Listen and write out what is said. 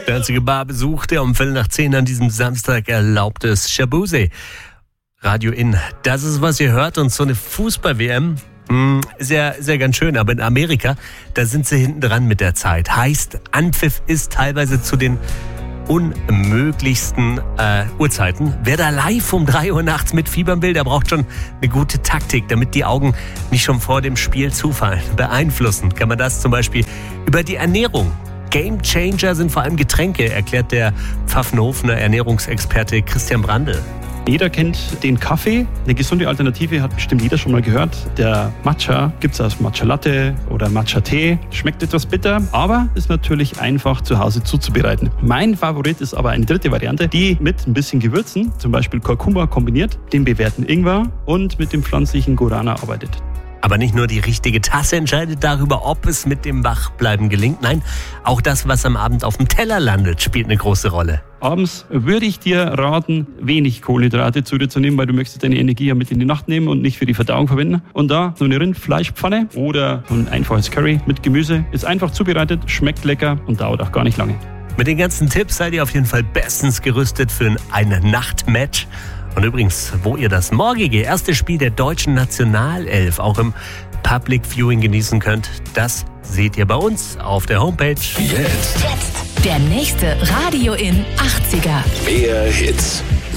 Der einzige Barbesuch, der um 9:15 an diesem Samstag erlaubt ist. Shabuse. Radio In. Das ist, was ihr hört. Und so eine Fußball-WM ist ja ganz schön. Aber in Amerika, da sind sie hinten dran mit der Zeit. Heißt, Anpfiff ist teilweise zu den unmöglichsten Uhrzeiten. Wer da live um 3 Uhr nachts mitfiebern will, der braucht schon eine gute Taktik, damit die Augen nicht schon vor dem Spiel zufallen. Beeinflussen kann man das zum Beispiel über die Ernährung. Game Changer sind vor allem Getränke, erklärt der Pfaffenhofener Ernährungsexperte Christian Brandl. Jeder kennt den Kaffee. Eine gesunde Alternative hat bestimmt jeder schon mal gehört. Der Matcha gibt es als Matcha Latte oder Matcha Tee. Schmeckt etwas bitter, aber ist natürlich einfach zu Hause zuzubereiten. Mein Favorit ist aber eine dritte Variante, die mit ein bisschen Gewürzen, zum Beispiel Kurkuma kombiniert, dem bewährten Ingwer und mit dem pflanzlichen Guarana arbeitet. Aber nicht nur die richtige Tasse entscheidet darüber, ob es mit dem Wachbleiben gelingt. Nein, auch das, was am Abend auf dem Teller landet, spielt eine große Rolle. Abends würde ich dir raten, wenig Kohlenhydrate zu dir zu nehmen, weil du möchtest deine Energie ja mit in die Nacht nehmen und nicht für die Verdauung verwenden. Und da so eine Rindfleischpfanne oder so ein einfaches Curry mit Gemüse ist einfach zubereitet, schmeckt lecker und dauert auch gar nicht lange. Mit den ganzen Tipps seid ihr auf jeden Fall bestens gerüstet für ein Nachtmatch. Und übrigens, wo ihr das morgige erste Spiel der deutschen Nationalelf auch im Public Viewing genießen könnt, das seht ihr bei uns auf der Homepage. Jetzt. Der nächste Radio in 80er. Mehr Hits.